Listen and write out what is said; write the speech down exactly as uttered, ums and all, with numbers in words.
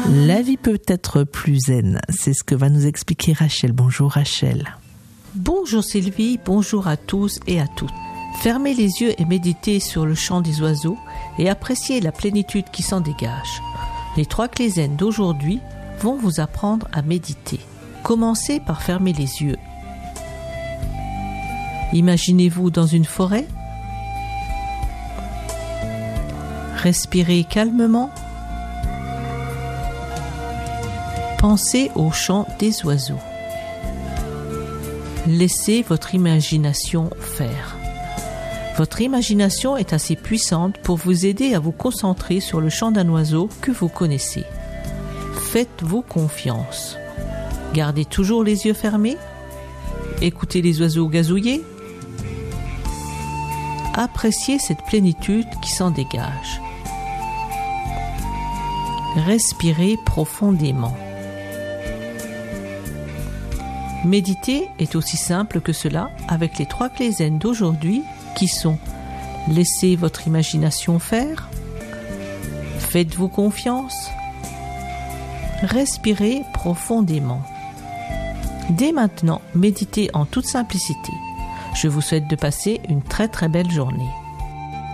La vie peut être plus zen, c'est ce que va nous expliquer Rachel. Bonjour Rachel. Bonjour Sylvie, bonjour à tous et à toutes. Fermez les yeux et méditez sur le chant des oiseaux et appréciez la plénitude qui s'en dégage. Les trois clés zen d'aujourd'hui vont vous apprendre à méditer. Commencez par fermer les yeux. Imaginez-vous dans une forêt. Respirez calmement. Pensez au chant des oiseaux. Laissez votre imagination faire. Votre imagination est assez puissante pour vous aider à vous concentrer sur le chant d'un oiseau que vous connaissez. Faites-vous confiance. Gardez toujours les yeux fermés. Écoutez les oiseaux gazouiller. Appréciez cette plénitude qui s'en dégage. Respirez profondément. Méditer est aussi simple que cela avec les trois clés zen d'aujourd'hui qui sont « Laissez votre imagination faire »,« Faites-vous confiance », « Respirez profondément ». Dès maintenant, méditez en toute simplicité. Je vous souhaite de passer une très très belle journée.